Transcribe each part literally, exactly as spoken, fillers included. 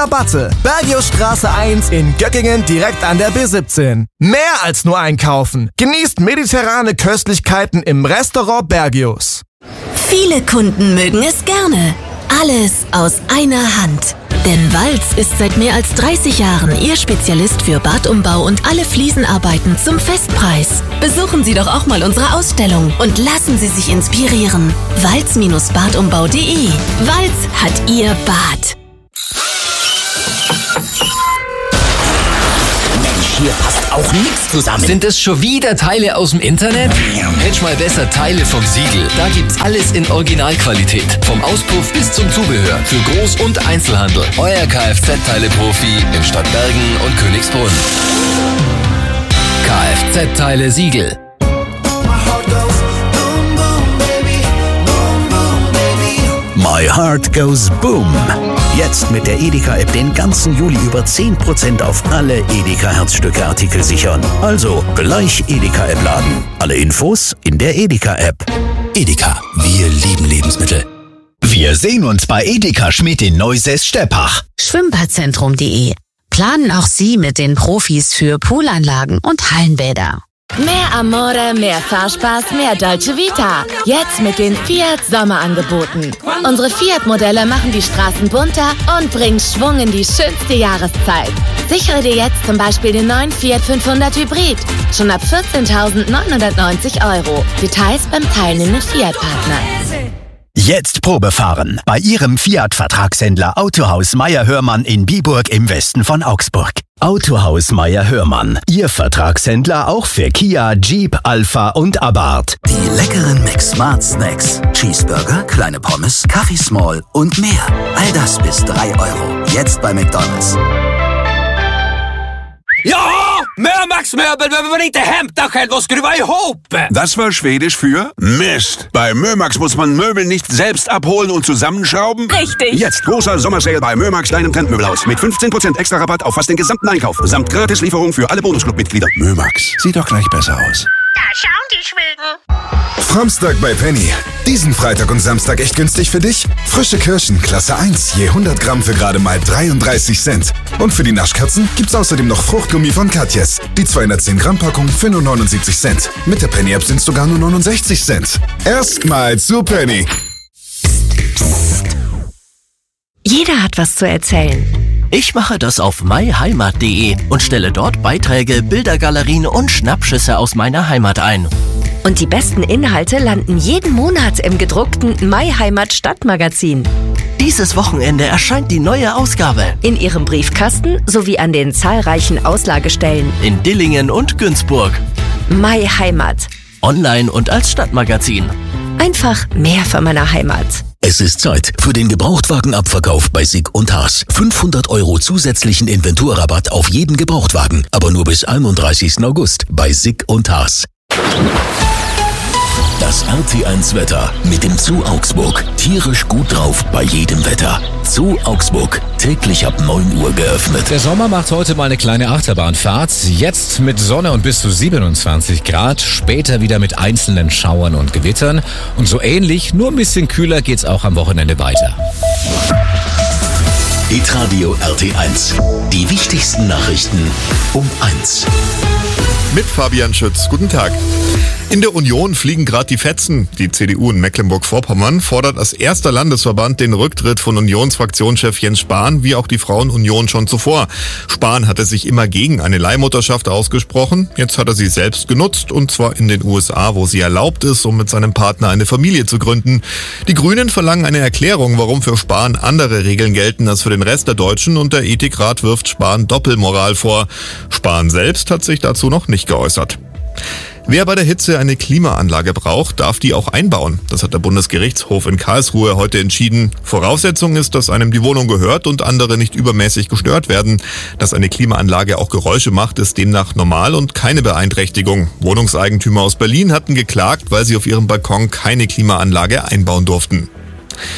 Rabatte. Bergiusstraße eins in Göckingen direkt an der B siebzehn. Mehr als nur einkaufen. Genießt mediterrane Köstlichkeiten im Restaurant Bergius. Viele Kunden mögen es gerne. Alles aus einer Hand. Denn Walz ist seit mehr als dreißig Jahren Ihr Spezialist für Badumbau und alle Fliesenarbeiten zum Festpreis. Besuchen Sie doch auch mal unsere Ausstellung und lassen Sie sich inspirieren. walz Badumbau punkt de. Walz hat Ihr Bad. Hier passt auch nichts zusammen. Sind es schon wieder Teile aus dem Internet? Hättest mal besser Teile vom Siegel. Da gibt's alles in Originalqualität. Vom Auspuff bis zum Zubehör. Für Groß- und Einzelhandel. Euer Kfz-Teile-Profi in Stadtbergen und Königsbrunn. Kfz-Teile Siegel. My Heart Goes Boom. Jetzt mit der Edeka-App den ganzen Juli über zehn Prozent auf alle Edeka-Herzstücke-Artikel sichern. Also gleich Edeka-App laden. Alle Infos in der Edeka-App. Edeka, wir lieben Lebensmittel. Wir sehen uns bei Edeka Schmidt in Neusäß-Steppach. Schwimmbadzentrum punkt de. Planen auch Sie mit den Profis für Poolanlagen und Hallenbäder. Mehr Amore, mehr Fahrspaß, mehr Dolce Vita. Jetzt mit den Fiat Sommerangeboten. Unsere Fiat-Modelle machen die Straßen bunter und bringen Schwung in die schönste Jahreszeit. Sichere dir jetzt zum Beispiel den neuen Fiat fünfhundert Hybrid. Schon ab vierzehntausendneunhundertneunzig Euro. Details beim teilnehmenden Fiat-Partner. Jetzt Probefahren bei Ihrem Fiat-Vertragshändler Autohaus Meier-Hörmann in Biburg im Westen von Augsburg. Autohaus Meier-Hörmann, Ihr Vertragshändler auch für Kia, Jeep, Alpha und Abarth. Die leckeren Mix-Smart Snacks. Cheeseburger, kleine Pommes, Kaffee Small und mehr. All das bis drei Euro. Jetzt bei McDonald's. Ja, mehr Max Möbel, wenn man inte hämta själv och skruva ihop. Das war Schwedisch für Mist. Bei Mömax muss man Möbel nicht selbst abholen und zusammenschrauben. Richtig. Jetzt großer Sommersale bei Mömax, deinem Trendmöbelhaus. Mit fünfzehn Prozent extra Rabatt auf fast den gesamten Einkauf. Samt Gratislieferung für alle Bonusclub-Mitglieder. Mömax, sieht doch gleich besser aus. Da schauen die Schweden. Framstag bei Penny. Diesen Freitag und Samstag echt günstig für dich? Frische Kirschen, Klasse eins, je hundert Gramm für gerade mal dreiunddreißig Cent. Und für die Naschkatzen gibt's außerdem noch Fruchtgummi von Katjes. Die zweihundertzehn Gramm Packung für nur neunundsiebzig Cent. Mit der Penny-App sind's sogar nur neunundsechzig Cent. Erstmal zu Penny. Jeder hat was zu erzählen. Ich mache das auf my heimat punkt de und stelle dort Beiträge, Bildergalerien und Schnappschüsse aus meiner Heimat ein. Und die besten Inhalte landen jeden Monat im gedruckten My Heimat Stadtmagazin. Dieses Wochenende erscheint die neue Ausgabe. In Ihrem Briefkasten sowie an den zahlreichen Auslagestellen. In Dillingen und Günzburg. My Heimat. Online und als Stadtmagazin. Einfach mehr von meiner Heimat. Es ist Zeit für den Gebrauchtwagenabverkauf bei Sick und Haas. fünfhundert Euro zusätzlichen Inventurrabatt auf jeden Gebrauchtwagen, aber nur bis einunddreißigsten August bei Sick und Haas. Das R T eins Wetter mit dem Zoo Augsburg. Tierisch gut drauf bei jedem Wetter. Zoo Augsburg, täglich ab neun Uhr geöffnet. Der Sommer macht heute mal eine kleine Achterbahnfahrt. Jetzt mit Sonne und bis zu siebenundzwanzig Grad. Später wieder mit einzelnen Schauern und Gewittern. Und so ähnlich, nur ein bisschen kühler geht's auch am Wochenende weiter. Hitradio R T eins. Die wichtigsten Nachrichten um eins. Mit Fabian Schütz. Guten Tag. In der Union fliegen gerade die Fetzen. Die C D U in Mecklenburg-Vorpommern fordert als erster Landesverband den Rücktritt von Unionsfraktionschef Jens Spahn, wie auch die Frauenunion schon zuvor. Spahn hatte sich immer gegen eine Leihmutterschaft ausgesprochen. Jetzt hat er sie selbst genutzt, und zwar in den U S A, wo sie erlaubt ist, um mit seinem Partner eine Familie zu gründen. Die Grünen verlangen eine Erklärung, warum für Spahn andere Regeln gelten als für den Rest der Deutschen, und der Ethikrat wirft Spahn Doppelmoral vor. Spahn selbst hat sich dazu noch nicht geäußert. Wer bei der Hitze eine Klimaanlage braucht, darf die auch einbauen. Das hat der Bundesgerichtshof in Karlsruhe heute entschieden. Voraussetzung ist, dass einem die Wohnung gehört und andere nicht übermäßig gestört werden. Dass eine Klimaanlage auch Geräusche macht, ist demnach normal und keine Beeinträchtigung. Wohnungseigentümer aus Berlin hatten geklagt, weil sie auf ihrem Balkon keine Klimaanlage einbauen durften.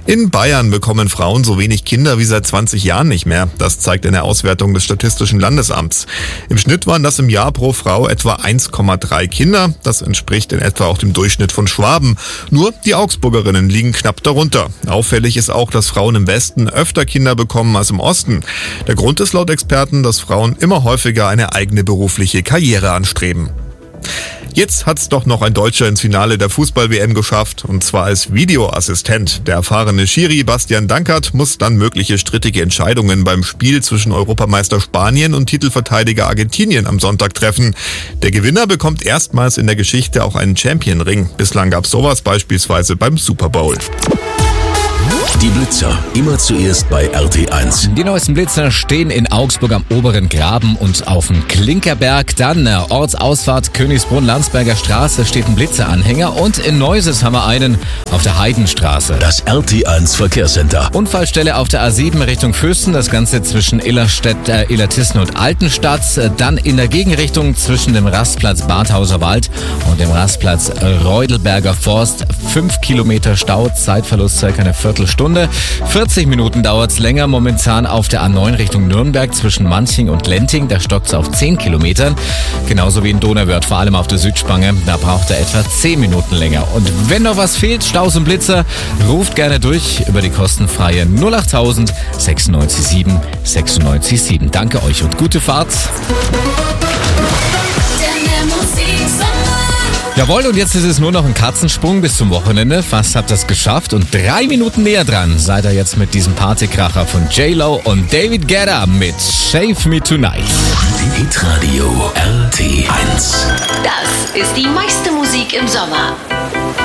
In Bayern bekommen Frauen so wenig Kinder wie seit zwanzig Jahren nicht mehr. Das zeigt eine Auswertung des Statistischen Landesamts. Im Schnitt waren das im Jahr pro Frau etwa eins Komma drei Kinder. Das entspricht in etwa auch dem Durchschnitt von Schwaben. Nur die Augsburgerinnen liegen knapp darunter. Auffällig ist auch, dass Frauen im Westen öfter Kinder bekommen als im Osten. Der Grund ist laut Experten, dass Frauen immer häufiger eine eigene berufliche Karriere anstreben. Jetzt hat's doch noch ein Deutscher ins Finale der Fußball-W M geschafft, und zwar als Videoassistent. Der erfahrene Schiri Bastian Dankert muss dann mögliche strittige Entscheidungen beim Spiel zwischen Europameister Spanien und Titelverteidiger Argentinien am Sonntag treffen. Der Gewinner bekommt erstmals in der Geschichte auch einen Champion-Ring. Bislang gab's sowas beispielsweise beim Super Bowl. Die Blitzer, immer zuerst bei R T eins. Die neuesten Blitzer stehen in Augsburg am oberen Graben und auf dem Klinkerberg. Dann äh, Ortsausfahrt Königsbrunn-Landsberger Straße steht ein Blitzeranhänger. Und in Neuses haben wir einen auf der Heidenstraße. Das R T eins Verkehrscenter. Unfallstelle auf der A sieben Richtung Fürsten. Das Ganze zwischen Illerstedt, äh, Illertissen und Altenstadt. Äh, dann in der Gegenrichtung zwischen dem Rastplatz Badhauser Wald und dem Rastplatz Reudelberger Forst. Fünf Kilometer Stau, Zeitverlust circa eine Viertelstunde. vierzig Minuten dauert's länger momentan auf der A neun Richtung Nürnberg zwischen Manching und Lenting. Da stockt's auf zehn Kilometern. Genauso wie in Donauwörth, vor allem auf der Südspange. Da braucht er etwa zehn Minuten länger. Und wenn noch was fehlt, Staus und Blitzer, ruft gerne durch über die kostenfreie null acht null null sechs neun sieben sechs neun sieben. Danke euch und gute Fahrt. Jawohl, und jetzt ist es nur noch ein Katzensprung bis zum Wochenende. Fast habt ihr es geschafft und drei Minuten näher dran seid ihr jetzt mit diesem Partykracher von J-Lo und David Guetta mit Shave Me Tonight. Hitradio R T eins. Das ist die meiste Musik im Sommer.